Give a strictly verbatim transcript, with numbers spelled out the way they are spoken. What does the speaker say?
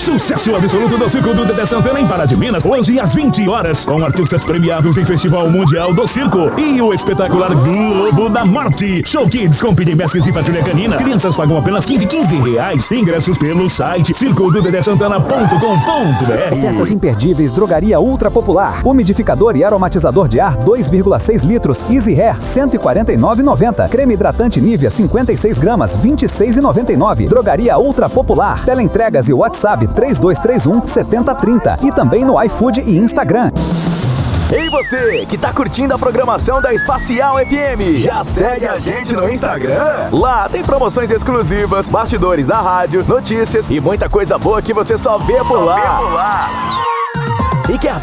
Sucesso absoluto do Circo do Dedé Santana em Pará de Minas, hoje às vinte horas, com artistas premiados em Festival Mundial do Circo e o espetacular Globo da Morte. Show Kids com Pini Mesques e Patrulha Canina. Crianças pagam apenas quinze, quinze reais. Ingressos pelo site circo do dedé santana ponto com ponto br. Ofertas imperdíveis Drogaria Ultra Popular. Umidificador e aromatizador de ar dois vírgula seis litros Easy Hair cento e quarenta e nove reais e noventa centavos. Creme hidratante Nivea cinquenta e seis gramas vinte e seis reais e noventa e nove centavos. Drogaria Ultra Popular. Teleentregas e WhatsApp três dois três um, sete zero três zero e também no iFood e Instagram. Ei você, que tá curtindo a programação da Espacial F M, já segue a gente no Instagram? Lá tem promoções exclusivas, bastidores da rádio, notícias e muita coisa boa que você só vê por lá. E quer